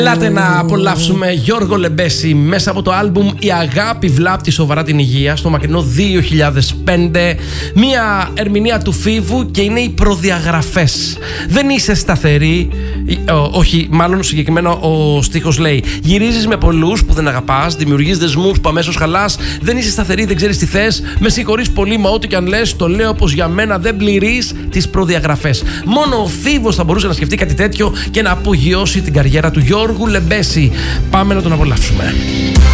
Ελάτε να απολαύσουμε Γιώργο Λεμπέση μέσα από το άλμπουμ «Η αγάπη βλάπτει σοβαρά την υγεία» στο μακρινό 2005. Μία ερμηνεία του Φίβου και είναι οι προδιαγραφές. Δεν είσαι σταθερή, όχι, μάλλον συγκεκριμένα ο στίχος λέει: γυρίζεις με πολλούς που δεν αγαπάς, δημιουργείς δεσμούς που αμέσως χαλάς, δεν είσαι σταθερή, δεν ξέρεις τι θες, με συγχωρείς πολύ, μα ό,τι κι αν λες, το λέω πως για μένα δεν πληρείς τις προδιαγραφές. Μόνο ο Φίβος θα μπορούσε να σκεφτεί κάτι τέτοιο και να απογειώσει την καριέρα του Γιώργου Λεμπέση. Πάμε να τον απολαύσουμε.